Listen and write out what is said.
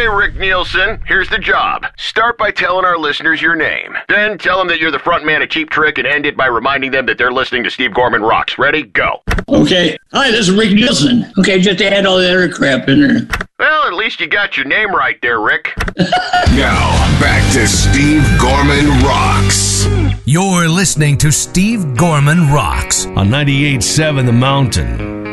Okay, Rick Nielsen, here's the job. Start by telling our listeners your name. Then tell them that you're the front man of Cheap Trick and end it by reminding them that they're listening to Steve Gorman Rocks. Ready? Go. Okay. Hi, this is Rick Nielsen. Okay, just add all the other crap in there. Well, at least you got your name right there, Rick. Now, back to Steve Gorman Rocks. You're listening to Steve Gorman Rocks on 98.7 The Mountain.